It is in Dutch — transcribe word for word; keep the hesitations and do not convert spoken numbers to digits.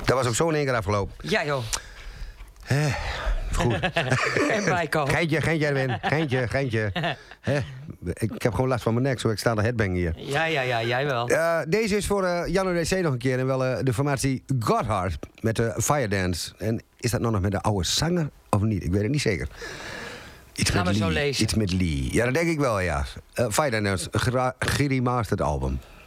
Dat was ook zo in één keer afgelopen. Ja, joh. Eh, goed. En bijkomen. Geintje, geintje, Erwin. Geintje, geintje. Hè? Ik heb gewoon last van mijn nek, zo ik sta de headbang hier. Ja, ja, ja, jij wel. Uh, deze is voor uh, Jan en D C nog een keer. En wel uh, de formatie Godhard met de Firedance. En is dat nou nog met de oude zanger of niet? Ik weet het niet zeker. Iets Gaan met we Lee. zo lezen. Iets met Lee. Ja, dat denk ik wel, ja. Uh, Firedance, een geremasterd album.